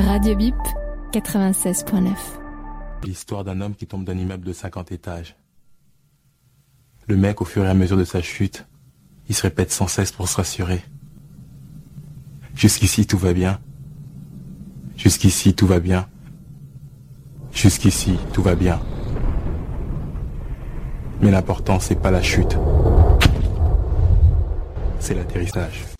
Radio Bip 96.9. L'histoire d'un homme qui tombe d'un immeuble de 50 étages. Le mec, au fur et à mesure de sa chute, il se répète sans cesse pour se rassurer. Jusqu'ici, tout va bien. Jusqu'ici, tout va bien. Jusqu'ici, tout va bien. Mais l'important, c'est pas la chute. C'est l'atterrissage.